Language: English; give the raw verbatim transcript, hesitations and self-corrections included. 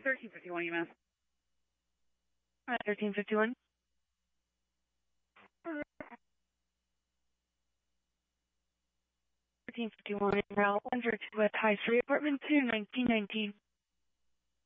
thirteen fifty-one U M S. Uh, thirteen fifty-one. thirteen fifty-one, route one zero two West High Street, apartment two, nineteen nineteen.